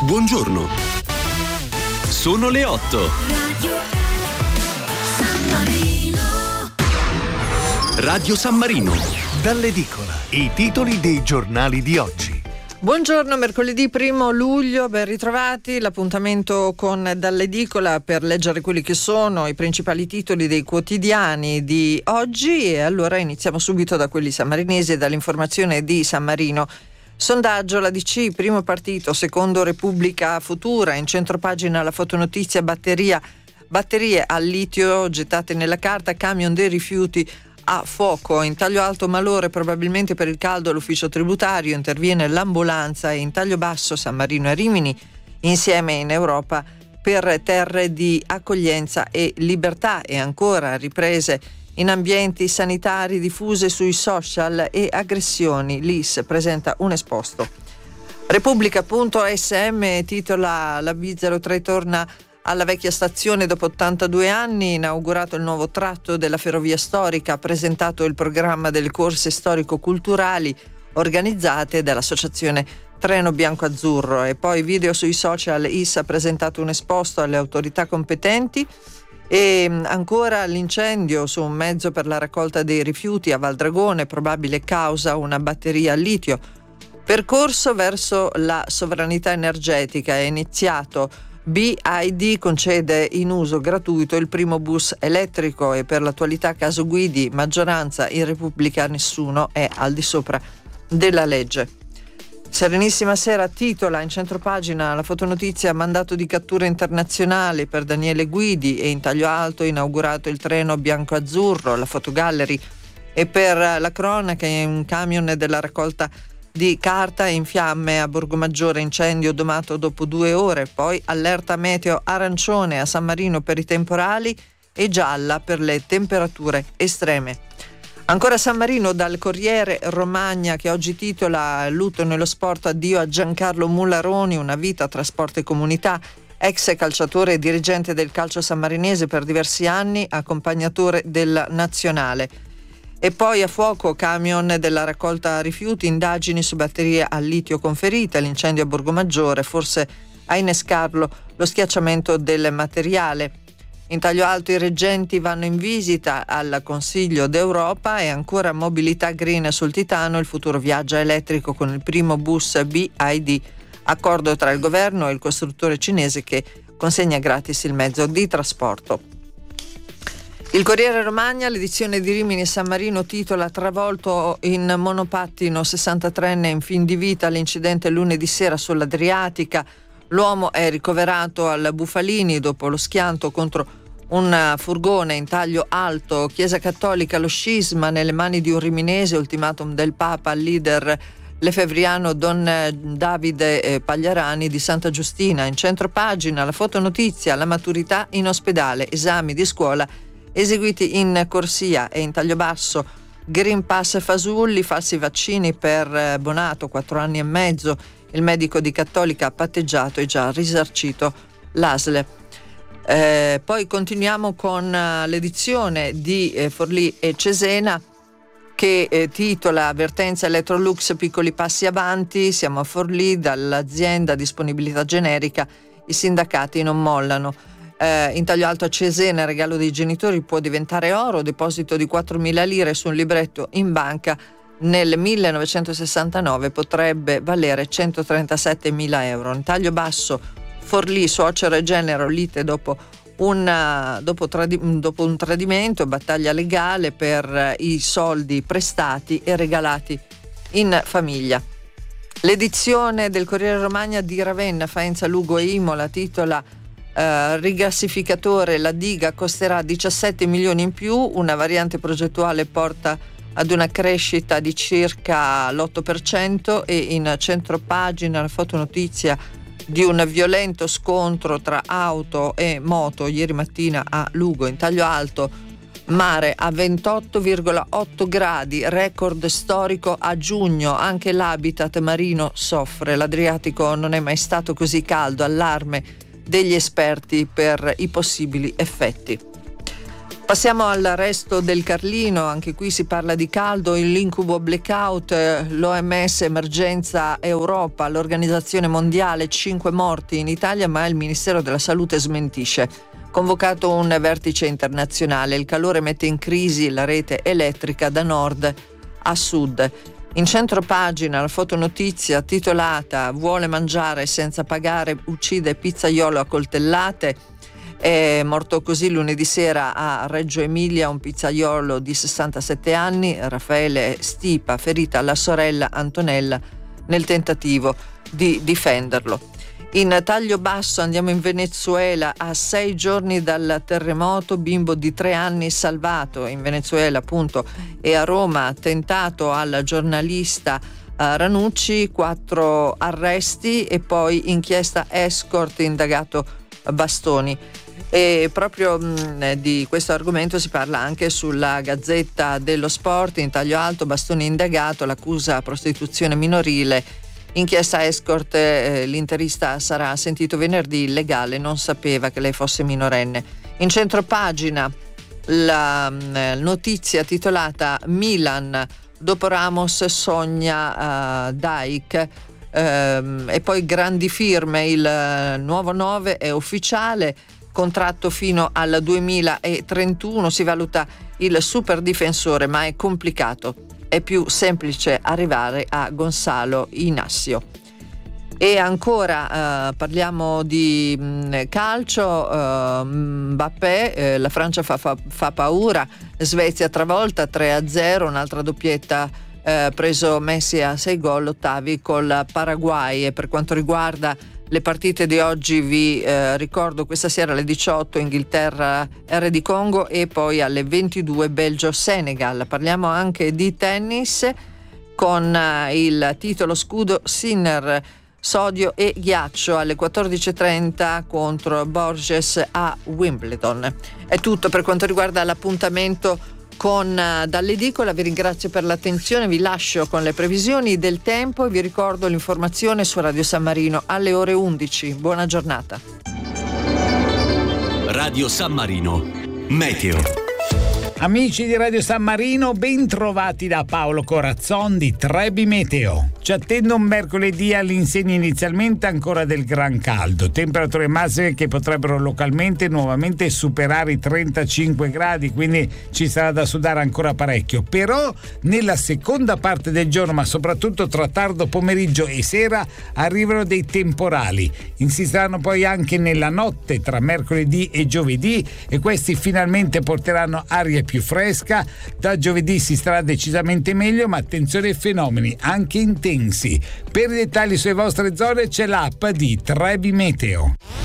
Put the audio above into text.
Buongiorno. Sono le 8. Radio San Marino. Dall'edicola. I titoli dei giornali di oggi. Buongiorno, mercoledì 1 luglio, ben ritrovati. L'appuntamento con Dall'edicola per leggere quelli che sono i principali titoli dei quotidiani di oggi, e allora iniziamo subito da quelli sammarinesi e dall'informazione di San Marino. Sondaggio, la DC, primo partito, secondo Repubblica Futura, in centropagina la fotonotizia batterie al litio gettate nella carta, camion dei rifiuti a fuoco. In taglio alto malore probabilmente per il caldo all'ufficio tributario, interviene l'ambulanza, e in taglio basso San Marino e Rimini insieme in Europa per terre di accoglienza e libertà. E ancora riprese in ambienti sanitari diffuse sui social e aggressioni, l'IS presenta un esposto. Repubblica.sm titola: la B03 torna alla vecchia stazione dopo 82 anni, inaugurato il nuovo tratto della ferrovia storica, presentato il programma delle corse storico-culturali organizzate dall'associazione Treno Bianco-Azzurro. E poi video sui social, IS ha presentato un esposto alle autorità competenti. E ancora l'incendio su un mezzo per la raccolta dei rifiuti a Valdragone, probabile causa una batteria al litio. Percorso verso la sovranità energetica, è iniziato. BID concede in uso gratuito il primo bus elettrico, e per l'attualità caso guidi, maggioranza in Repubblica, nessuno è al di sopra della legge. Serenissima Sera titola in centropagina la fotonotizia: mandato di cattura internazionale per Daniele Guidi, e in taglio alto inaugurato il treno bianco-azzurro, la fotogallery. E per la cronaca, un camion della raccolta di carta in fiamme a Borgomaggiore, incendio domato dopo 2 ore. Poi allerta meteo arancione a San Marino per i temporali e gialla per le temperature estreme. Ancora San Marino dal Corriere Romagna, che oggi titola: lutto nello sport, addio a Giancarlo Mularoni, una vita tra sport e comunità, ex calciatore e dirigente del calcio sammarinese per diversi anni, accompagnatore del nazionale. E poi a fuoco camion della raccolta rifiuti, indagini su batterie al litio conferite, l'incendio a Borgomaggiore, forse a innescarlo lo schiacciamento del materiale. In taglio alto i reggenti vanno in visita al Consiglio d'Europa, e ancora mobilità green sul Titano, il futuro viaggia elettrico con il primo bus BID, accordo tra il governo e il costruttore cinese che consegna gratis il mezzo di trasporto. Il Corriere Romagna, l'edizione di Rimini e San Marino, titola: travolto in monopattino 63enne in fin di vita, l'incidente lunedì sera sull'Adriatica, l'uomo è ricoverato al Bufalini dopo lo schianto contro un furgone. In taglio alto, Chiesa Cattolica, lo scisma nelle mani di un riminese, ultimatum del Papa al leader lefevriano Don Davide Pagliarani di Santa Giustina. In centropagina la fotonotizia: la maturità in ospedale, esami di scuola eseguiti in corsia. E in taglio basso, Green Pass Fasulli, falsi vaccini per Bonato, 4 anni e mezzo, il medico di Cattolica ha patteggiato e già risarcito l'ASL. Poi continuiamo con l'edizione di Forlì e Cesena, che titola: avvertenza Electrolux, piccoli passi avanti, siamo a Forlì, dall'azienda disponibilità generica, i sindacati non mollano. In taglio alto a Cesena, regalo dei genitori può diventare oro, deposito di 4.000 lire su un libretto in banca nel 1969 potrebbe valere 137.000 euro. In taglio basso, Forlì, suocero e genero, lite dopo un tradimento, battaglia legale per i soldi prestati e regalati in famiglia. L'edizione del Corriere Romagna di Ravenna, Faenza, Lugo e Imola titola: rigassificatore, la diga costerà 17 milioni in più, una variante progettuale porta ad una crescita di circa l'8%. E in centropagina la fotonotizia di un violento scontro tra auto e moto ieri mattina a Lugo. In taglio alto, mare a 28,8 gradi, record storico a giugno, anche l'habitat marino soffre, l'Adriatico non è mai stato così caldo, allarme degli esperti per i possibili effetti. Passiamo al resto del Carlino, anche qui si parla di caldo, l'incubo blackout, l'OMS emergenza Europa, l'Organizzazione Mondiale 5 morti in Italia, ma il Ministero della Salute smentisce. Convocato un vertice internazionale, il calore mette in crisi la rete elettrica da nord a sud. In centro pagina la fotonotizia titolata "Vuole mangiare senza pagare, uccide pizzaiolo a coltellate". È morto così lunedì sera a Reggio Emilia un pizzaiolo di 67 anni, Raffaele Stipa, ferita la sorella Antonella nel tentativo di difenderlo. In taglio basso andiamo in Venezuela. A 6 giorni dal terremoto, bimbo di 3 anni salvato in Venezuela appunto, e a Roma attentato al giornalista Ranucci, 4 arresti e poi inchiesta escort, indagato Bastoni. E proprio di questo argomento si parla anche sulla Gazzetta dello Sport. In taglio alto: Bastoni indagato, l'accusa prostituzione minorile, inchiesta escort, l'interista sarà sentito venerdì, illegale, non sapeva che lei fosse minorenne. In centro pagina la notizia titolata "Milan, dopo Ramos sogna Dijk", e poi grandi firme, il nuovo 9 è ufficiale, contratto fino al 2031, si valuta il super difensore, ma è complicato, è più semplice arrivare a Gonzalo Inacio. E ancora parliamo di calcio, Mbappé, la Francia fa paura, Svezia travolta 3-0, un'altra doppietta, preso Messi a 6 gol, ottavi col Paraguay. E per quanto riguarda le partite di oggi vi ricordo questa sera alle 18 Inghilterra RD Congo e poi alle 22 Belgio Senegal. Parliamo anche di tennis con il titolo scudo Sinner, sodio e ghiaccio alle 14.30 contro Borges a Wimbledon. È tutto per quanto riguarda l'appuntamento con dall'edicola. Vi ringrazio per l'attenzione, vi lascio con le previsioni del tempo e vi ricordo l'informazione su Radio San Marino alle ore 11. Buona giornata. Radio San Marino Meteo. Amici di Radio San Marino, ben trovati da Paolo Corazzon di Trebi Meteo. Ci attende un mercoledì all'insegna inizialmente ancora del gran caldo, temperature massime che potrebbero localmente nuovamente superare i 35 gradi, quindi ci sarà da sudare ancora parecchio. Però nella seconda parte del giorno, ma soprattutto tra tardo pomeriggio e sera, arrivano dei temporali. Insisteranno poi anche nella notte tra mercoledì e giovedì e questi finalmente porteranno aria più fresca. Da giovedì si starà decisamente meglio, ma attenzione ai fenomeni anche intensi. Per i dettagli sulle vostre zone c'è l'app di Trebi Meteo.